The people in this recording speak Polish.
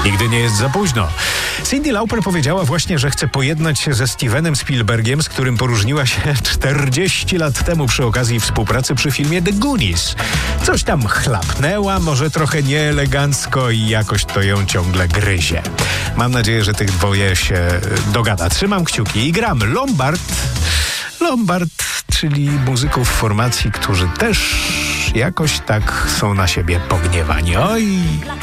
Nigdy nie jest za późno. Cyndi Lauper powiedziała właśnie, że chce pojednać się ze Stevenem Spielbergiem, z którym poróżniła się 40 lat temu przy okazji współpracy przy filmie The Goonies. Coś tam chlapnęła, może trochę nieelegancko i jakoś to ją ciągle gryzie. Mam nadzieję, że tych dwoje się dogada. Trzymam kciuki i gram Lombard, czyli muzyków formacji, którzy też jakoś tak są na siebie pogniewani. Oj!